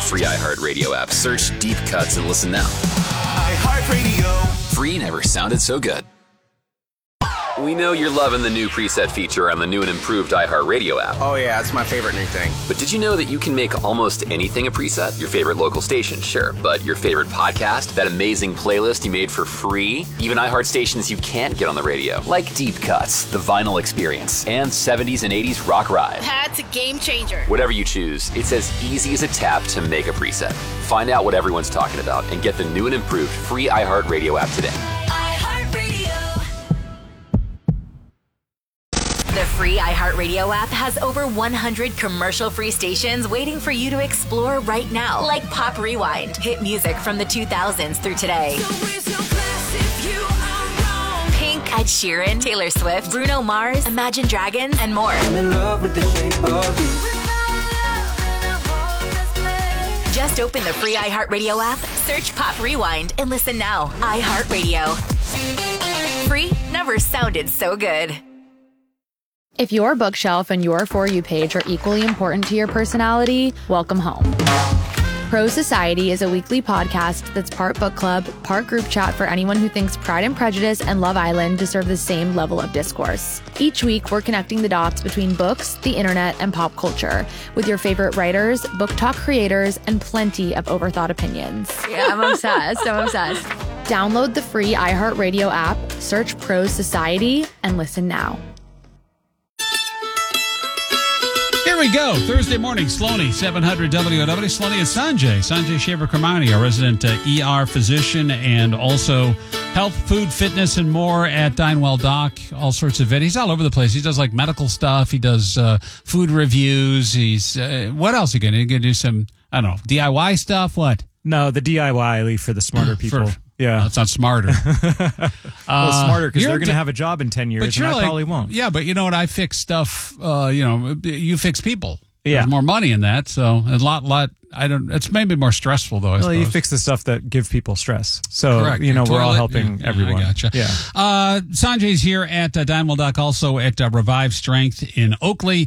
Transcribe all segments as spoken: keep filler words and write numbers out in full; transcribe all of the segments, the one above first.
free iHeartRadio app. Search Deep Cuts and listen now. iHeartRadio. Free never sounded so good. We know you're loving the new preset feature on the new and improved iHeartRadio app. Oh yeah, it's my favorite new thing. But did you know that you can make almost anything a preset? Your favorite local station, sure. But your favorite podcast, that amazing playlist you made for free, even iHeart stations you can't get on the radio, like Deep Cuts, The Vinyl Experience, and seventies and eighties Rock Ride. That's a game changer. Whatever you choose, it's as easy as a tap to make a preset. Find out what everyone's talking about and get the new and improved free iHeartRadio app today. The free iHeartRadio app has over one hundred commercial-free stations waiting for you to explore right now, like Pop Rewind, hit music from the two thousands through today. Pink, Ed Sheeran, Taylor Swift, Bruno Mars, Imagine Dragons, and more. I'm in love with the shape of you. Just open the free iHeartRadio app, search Pop Rewind, and listen now. iHeartRadio. Free never sounded so good. If your bookshelf and your For You page are equally important to your personality, welcome home. Pro Society is a weekly podcast that's part book club, part group chat for anyone who thinks Pride and Prejudice and Love Island deserve the same level of discourse. Each week, we're connecting the dots between books, the internet, and pop culture with your favorite writers, book talk creators, and plenty of overthought opinions. Yeah, I'm obsessed. I'm obsessed. Download the free iHeartRadio app, search Pro Society, and listen now. Here we go. Thursday morning, Sloaney, seven hundred W O W. Sloaney and Sanjay. Sanjay Shaver-Kermani, our resident uh, E R physician and also health, food, fitness, and more at Dinewell Doc. All sorts of it. He's all over the place. He does like medical stuff. He does uh, food reviews. He's, uh, what else are you going to do? do some, I don't know, D I Y stuff? What? No, the D I Y I leave for the smarter people. For, yeah. No, it's not smarter. well, uh, smarter because they're going to d- have a job in ten years, but and I like, probably won't. Yeah, but you know what? I fix stuff, uh, you know, you fix people. Yeah. There's more money in that, so a lot, lot, I don't, it's maybe more stressful, though, I well, suppose. you fix the stuff that give people stress. So, Correct. you know, Your we're all toilet, helping yeah, everyone. I gotcha. Yeah. Uh, Sanjay's here at uh, Dinewell Doc, also at uh, Revive Strength in Oakley.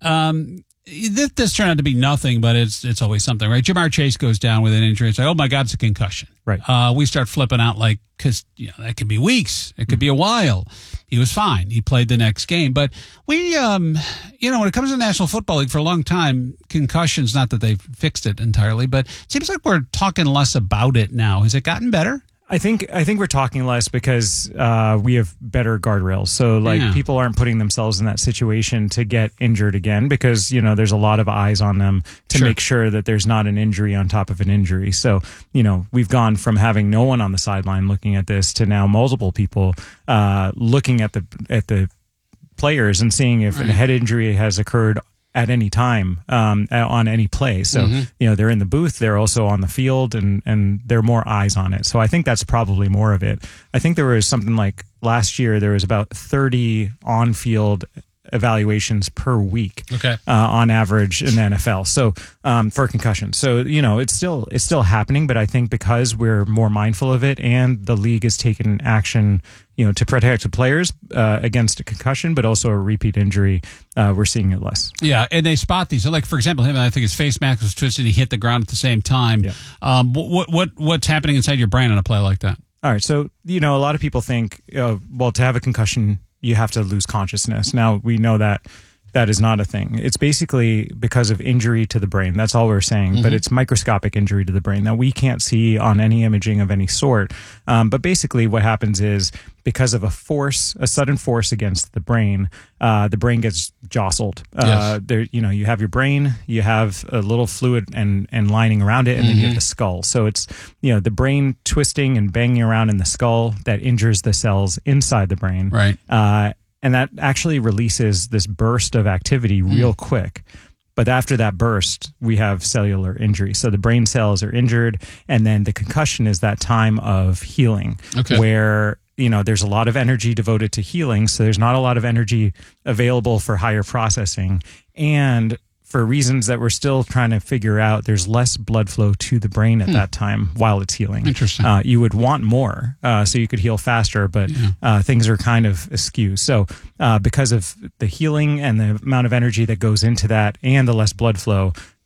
Um, this, this turned out to be nothing, but it's it's always something, right? Jamar Chase goes down with an injury. It's like, oh, my God, it's a concussion. Right. Uh, we start flipping out like, because you know, that could be weeks. It could be a while. He was fine. He played the next game. But we, um, you know, when it comes to the National Football League, for a long time, concussions, not that they've fixed it entirely, but it seems like we're talking less about it now. Has it gotten better? I think I think we're talking less because uh, we have better guardrails. So like Yeah. people aren't putting themselves in that situation to get injured again because, you know, there's a lot of eyes on them to Sure. make sure that there's not an injury on top of an injury. So, you know, we've gone from having no one on the sideline looking at this to now multiple people uh, looking at the at the players and seeing if Right. a head injury has occurred at any time um, on any play. So, Mm-hmm. you know, they're in the booth, they're also on the field, and, and there are more eyes on it. So I think that's probably more of it. I think there was something like last year, there was about thirty on-field evaluations per week Okay. uh, on average in the N F L. So um, for concussion. So, you know, it's still it's still happening, but I think because we're more mindful of it and the league has taken action, you know, to protect the players uh, against a concussion, but also a repeat injury, uh, we're seeing it less. Yeah, and they spot these. So, like, for example, him, I think his face mask was twisted. He hit the ground at the same time. Yeah. Um, what, what What's happening inside your brain on a play like that? All right. So, you know, a lot of people think, uh, well, to have a concussion, you have to lose consciousness. Now, we know that that is not a thing. It's basically because of injury to the brain. That's all we're saying. Mm-hmm. But it's microscopic injury to the brain that we can't see on any imaging of any sort. Um, but basically what happens is because of a force, a sudden force against the brain, uh, the brain gets jostled. Uh, Yes. there, you know, you have your brain, you have a little fluid and, and lining around it, and mm-hmm. then you have the skull. So it's, you know, the brain twisting and banging around in the skull that injures the cells inside the brain. Right. Uh, and that actually releases this burst of activity real mm. quick. But after that burst, we have cellular injury. So the brain cells are injured, and then the concussion is that time of healing, okay. where, you know, there's a lot of energy devoted to healing. So there's not a lot of energy available for higher processing. And for reasons that we're still trying to figure out, there's less blood flow to the brain at hmm. that time while it's healing. Interesting. Uh, you would want more uh, so you could heal faster, but yeah. uh, things are kind of askew. So uh, because of the healing and the amount of energy that goes into that and the less blood flow,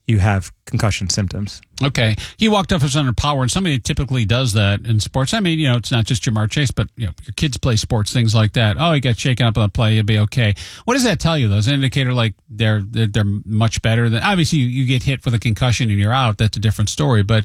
you have concussion symptoms. Okay. He walked off as under power, and somebody typically does that in sports. I mean, you know, it's not just Jamar Chase, but you know, your kids play sports, things like that. Oh, he got shaken up on the play, you'll be okay. What does that tell you, though? Is it an indicator like they're, they're, they're much better than, obviously you, you get hit with a concussion and you're out. That's a different story, but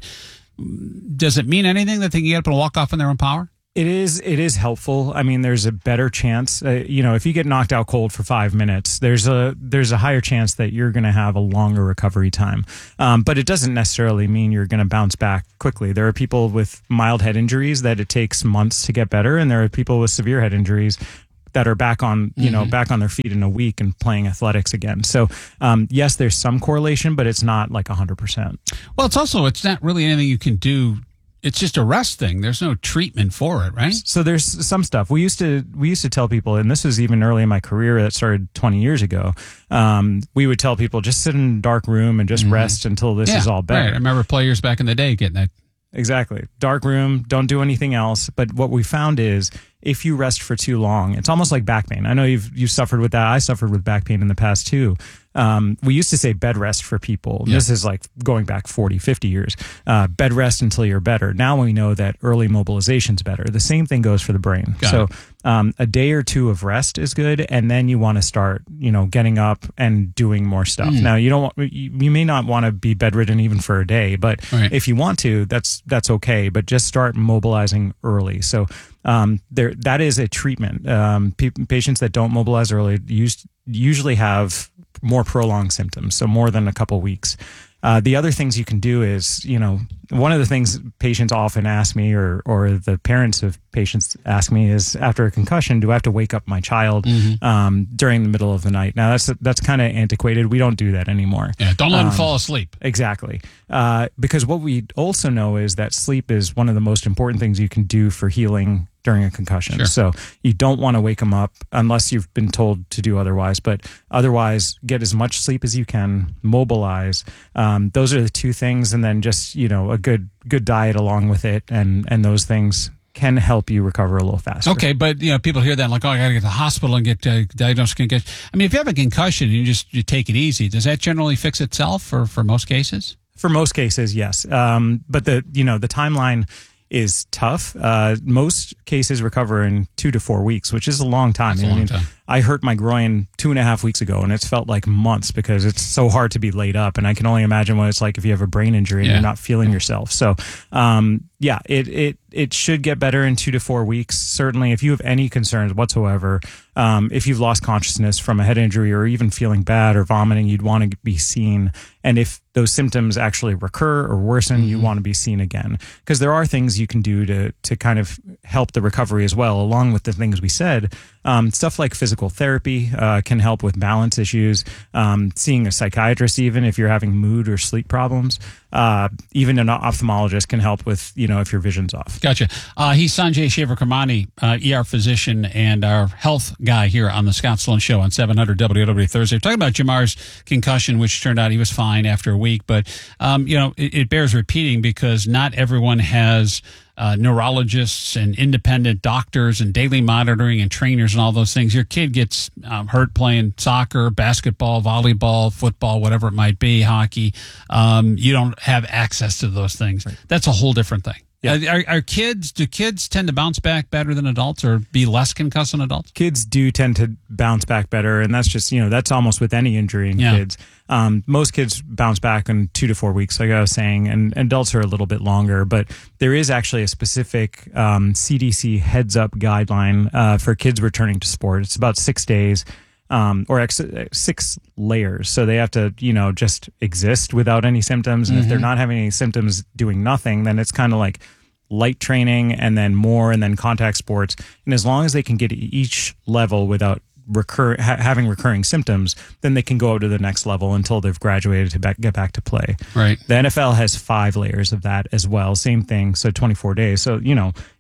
does it mean anything that they can get up and walk off in their own power? It is. It is helpful. I mean, there's a better chance. Uh, you know, if you get knocked out cold for five minutes, there's a there's a higher chance that you're going to have a longer recovery time. Um, but it doesn't necessarily mean you're going to bounce back quickly. There are people with mild head injuries that it takes months to get better, and there are people with severe head injuries that are back on, you know, mm-hmm. back on their feet in a week and playing athletics again. So, um, yes, there's some correlation, but it's not like one hundred percent. Well, it's also, it's not really anything you can do. It's just a rest thing. There's no treatment for it, right? So there's some stuff we used to we used to tell people, and this was even early in my career that started twenty years ago. Um, we would tell people just sit in a dark room and just mm-hmm. rest until this yeah, is all better. Right. I remember players back in the day getting that. Exactly. Dark room, don't do anything else. But what we found is if you rest for too long, it's almost like back pain. I know you've you've suffered with that. I suffered with back pain in the past too. Um, we used to say bed rest for people. Yeah. This is like going back forty, fifty years. Uh, bed rest until you're better. Now we know that early mobilization is better. The same thing goes for the brain. Got so um, a day or two of rest is good, and then you want to start, you know, getting up and doing more stuff. Mm. Now you don't want, you, you may not want to be bedridden even for a day, but right. if you want to, that's that's okay. But just start mobilizing early. So um, there that is a treatment. Um, pe- patients that don't mobilize early use, usually have more prolonged symptoms, so more than a couple weeks. Uh, the other things you can do is, you know, one of the things patients often ask me, or or the parents of patients ask me, is after a concussion, do I have to wake up my child mm-hmm. um, during the middle of the night? Now that's that's kind of antiquated. We don't do that anymore. Yeah, don't let um, them fall asleep. Exactly, uh, because what we also know is that sleep is one of the most important things you can do for healing during a concussion. Sure. So you don't want to wake them up unless you've been told to do otherwise. But otherwise, get as much sleep as you can, mobilize. Um, those are the two things, and then just, you know, a good good diet along with it, and and those things can help you recover a little faster. Okay, but you know, people hear that and like, oh, I got to get to the hospital and get uh, diagnosed with concussion. I mean, if you have a concussion and you just you take it easy, does that generally fix itself for for most cases? For most cases, yes. Um, but the you know the timeline is tough. Uh, most cases recover in two to four weeks, which is a long time. That's a I long mean, time. I hurt my groin two and a half weeks ago, and it's felt like months because it's so hard to be laid up. And I can only imagine what it's like if you have a brain injury and Yeah. you're not feeling yourself. So, um, yeah, it, it, it should get better in two to four weeks. Certainly, if you have any concerns whatsoever, um, if you've lost consciousness from a head injury or even feeling bad or vomiting, you'd want to be seen. And if those symptoms actually recur or worsen, mm-hmm. you want to be seen again. Because there are things you can do to to kind of help the recovery as well, along with the things we said. Um, stuff like physical therapy uh, can help with balance issues. Um, seeing a psychiatrist, even if you're having mood or sleep problems. Uh, even an ophthalmologist can help with, you know, if your vision's off. Gotcha. Uh, he's Sanjay Shivakarmani, uh, E R physician and our health guy here on the Scott Sloan Show on seven hundred W O W Thursday. We're talking about Jamar's concussion, which turned out he was fine after a week. But, um, you know, it, it bears repeating because not everyone has Uh, neurologists and independent doctors and daily monitoring and trainers and all those things. Your kid gets um, hurt playing soccer, basketball, volleyball, football, whatever it might be, hockey. Um, you don't have access to those things. Right. That's a whole different thing. Yeah. Are, are kids, do kids tend to bounce back better than adults or be less concussed than adults? Kids do tend to bounce back better, and that's just, you know, that's almost with any injury in Yeah. kids. Um, most kids bounce back in two to four weeks, like I was saying, and adults are a little bit longer, but there is actually a specific um, C D C heads up guideline uh, for kids returning to sport. It's about six days. Um, or ex- six layers. So they have to, you know, just exist without any symptoms. And Mm-hmm. if they're not having any symptoms doing nothing, then it's kind of like light training and then more and then contact sports. And as long as they can get each level without recur ha- having recurring symptoms, then they can go up to the next level until they've graduated to back, get back to play. Right. The N F L has five layers of that as well. Same thing. So twenty-four days. So, you know,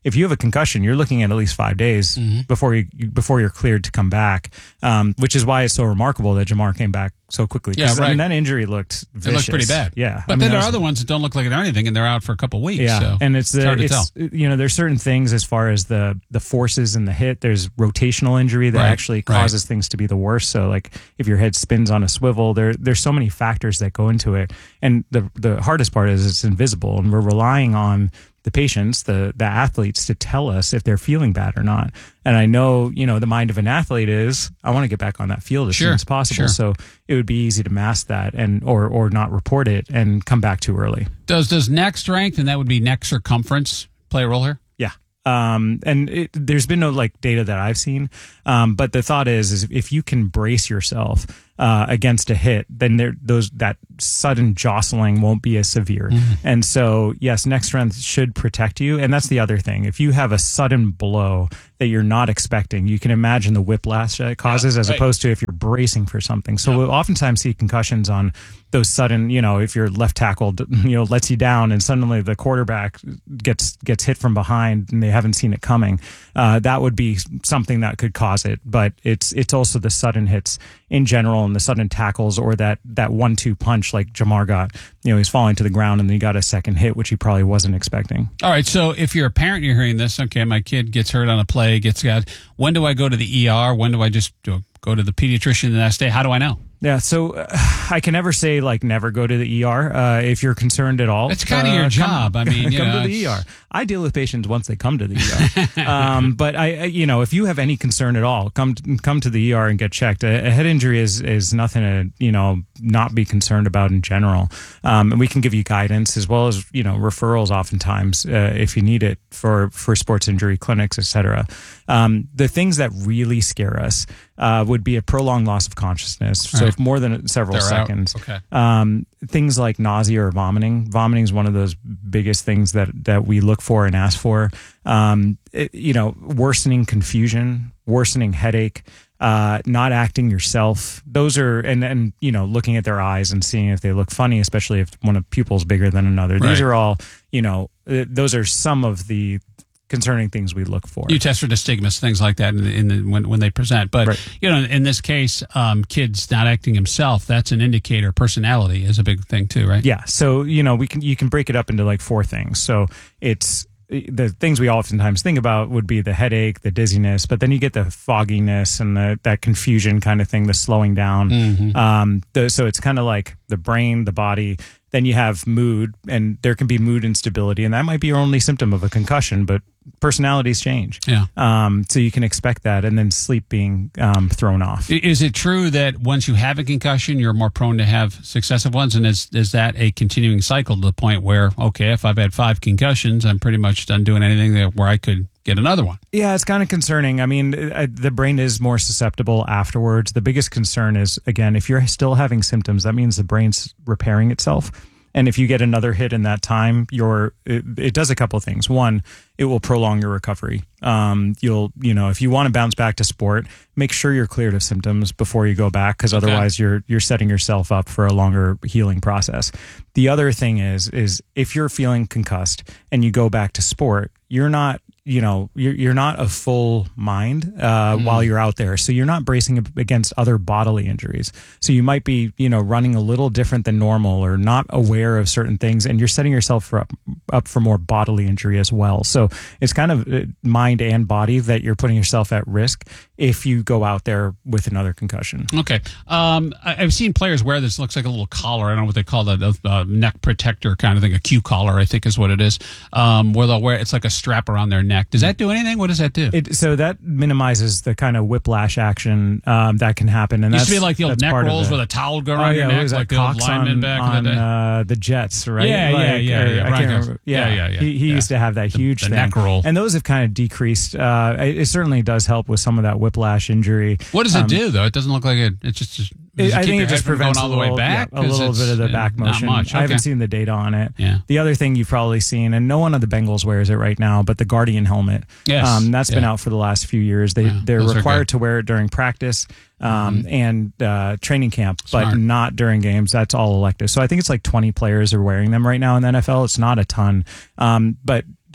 if you have a concussion, you're looking at at least five days mm-hmm. before you before you're cleared to come back, um, which is why it's so remarkable that Jamar came back so quickly. Yeah, right. I mean, that injury looked vicious. It looked pretty bad. Yeah. But I mean, then there are was, other ones that don't look like they're anything, and they're out for a couple of weeks. Yeah, so and it's, the, it's hard to it's, tell. You know, there's certain things as far as the the forces in the hit. There's rotational injury that right. actually causes right. things to be the worst. So, like, if your head spins on a swivel, there there's so many factors that go into it. And the the hardest part is it's invisible, and we're relying on the patients, the the athletes, to tell us if they're feeling bad or not. And I know, you know, the mind of an athlete is, I want to get back on that field as sure, soon as possible. Sure. So it would be easy to mask that and or or not report it and come back too early. Does does neck strength, and that would be neck circumference, play a role here? Yeah. Um, and it, there's been no like data that I've seen. Um, but the thought is, is if you can brace yourself uh, against a hit, then there, those, that sudden jostling won't be as severe. Mm-hmm. And so, yes, neck strength should protect you. And that's the other thing. If you have a sudden blow that you're not expecting, you can imagine the whiplash that it causes, yeah, as right. opposed to if you're bracing for something. So yeah. we'll oftentimes see concussions on those sudden, you know, if your left tackle, you know, lets you down and suddenly the quarterback gets gets hit from behind and they haven't seen it coming. Uh, that would be something that could cause it. But it's it's also the sudden hits in general and the sudden tackles, or that that one two punch like Jamar got. You know, he's falling to the ground and then he got a second hit, which he probably wasn't expecting. All right, so if you're a parent, you're hearing this, okay, my kid gets hurt on a play, gets got. When do I go to the E R? When do I just do, go to the pediatrician the next day? How do I know? Yeah, so uh, I can never say, like, never go to the E R uh, if you're concerned at all. It's kind of uh, your job. Come, I mean, you come know, to the E R. I deal with patients once they come to the E R. um, but I, I, you know, if you have any concern at all, come come to the E R and get checked. A, a head injury is is nothing to, you know, not be concerned about in general. Um, and we can give you guidance as well as, you know, referrals oftentimes uh, if you need it for for sports injury clinics, et cetera. Um, the things that really scare us uh, would be a prolonged loss of consciousness. So right. if more than several They're seconds. Out. Okay. Um, things like nausea or vomiting. Vomiting is one of those biggest things that, that we look for and ask for. Um, it, you know, worsening confusion, worsening headache, uh, not acting yourself. Those are, and, and, you know, looking at their eyes and seeing if they look funny, especially if one of pupil's bigger than another. Right. These are all, you know, those are some of the concerning things we look for. You test for nystagmus, things like that, in the, in the, when when they present. But right. you know, in this case, um, kids not acting himself, that's an indicator. Personality is a big thing too, right? Yeah. So you know, we can you can break it up into like four things. So it's the things we oftentimes think about would be the headache, the dizziness, but then you get the fogginess and the, that confusion kind of thing, the slowing down. Mm-hmm. Um, the, so it's kind of like the brain, the body. Then you have mood, and there can be mood instability, and that might be your only symptom of a concussion, but personalities change. Yeah. Um, so you can expect that, and then sleep being um, thrown off. Is it true that once you have a concussion, you're more prone to have successive ones? And is is that a continuing cycle to the point where, okay, if I've had five concussions, I'm pretty much done doing anything that, where I could get another one? Yeah, it's kind of concerning. I mean, I, the brain is more susceptible afterwards. The biggest concern is, again, if you're still having symptoms, that means the brain's repairing itself. And if you get another hit in that time, you're, it, it does a couple of things. One, it will prolong your recovery. Um, you'll, you know, if you want to bounce back to sport, make sure you're cleared of symptoms before you go back, because otherwise okay. you're you're setting yourself up for a longer healing process. The other thing is, is if you're feeling concussed and you go back to sport, you're not, you know, you're, you're not a full mind uh, mm. while you're out there. So you're not bracing against other bodily injuries. So you might be, you know, running a little different than normal or not aware of certain things, and you're setting yourself for up, up for more bodily injury as well. So it's kind of mind and body that you're putting yourself at risk if you go out there with another concussion. Okay. Um, I, I've seen players wear this, looks like a little collar. I don't know what they call that, a, a neck protector kind of thing, a Q collar, I think is what it is, um, where they'll wear, it's like a strap around their neck. Does that do anything? What does that do? It, so that minimizes the kind of whiplash action um, that can happen. And it used that's, to be like the old neck rolls where the towel would go around oh, yeah, your neck, like the old lineman on, back on, in the day. Uh, the Jets, right? Yeah, like, yeah, yeah. Or, yeah. I can't remember. Yeah, yeah, yeah, yeah. He, he yeah. used to have that the, huge the thing. neck roll. And those have kind of decreased. Uh, it, it certainly does help with some of that whiplash injury. What does it um, do, though? It doesn't look like it. It's just... just It, I think it just prevents all the way little, back. Yeah, a little bit of the back motion. Not much. Okay. I haven't seen the data on it. Yeah. The other thing you've probably seen, and no one of the Bengals wears it right now, but the Guardian helmet. Yes. Um, that's yeah. been out for the last few years. They yeah, they're required to wear it during practice um, mm-hmm. and uh, training camp, Smart. but not during games. That's all elective. So I think it's like twenty players are wearing them right now in the N F L. It's not a ton, um, but.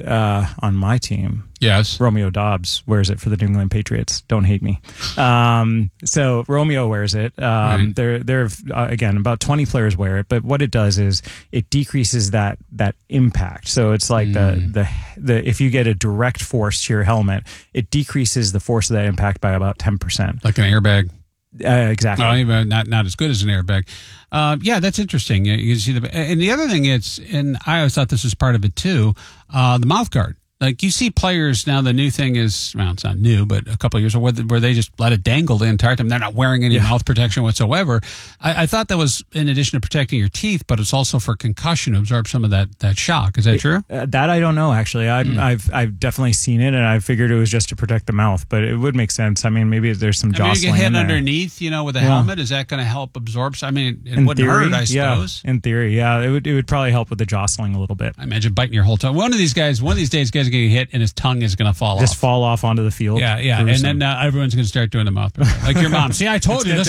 uh, on my team. Yes. Romeo Dobbs wears it for the New England Patriots. Don't hate me. Um, so Romeo wears it. Um, Right. There, there, uh, again, about twenty players wear it. But what it does is it decreases that that impact. So it's like Mm. the, the the if you get a direct force to your helmet, it decreases the force of that impact by about ten percent. Like an airbag. Uh, exactly. Oh, even not not as good as an airbag. Uh, yeah, that's interesting. You, you see the and the other thing is, and I always thought this was part of it too. Uh, the mouth guard. Like you see players now, the new thing is, well, it's not new, but a couple of years ago, where, where they just let it dangle the entire time. They're not wearing any Yeah. mouth protection whatsoever. I, I thought that was in addition to protecting your teeth, but it's also for concussion to absorb some of that that shock. Is that true? Uh, that I don't know actually. I've Mm. I've I've definitely seen it, and I figured it was just to protect the mouth, but it would make sense. I mean, maybe there's some I mean, you jostling get hit in there. underneath, you know, with a Yeah. helmet. Is that going to help absorb? I mean, it In wouldn't theory, hurt, I suppose. yeah. In theory, yeah, it would it would probably help with the jostling a little bit. I imagine biting your whole tongue. One of these guys, one of these days, guys are going to get hit, and his tongue is going to fall Just off. fall off onto the field. Yeah, yeah, Gruesome. and then uh, everyone's going to start doing the mouth, like your mom. See, I told It's you gonna this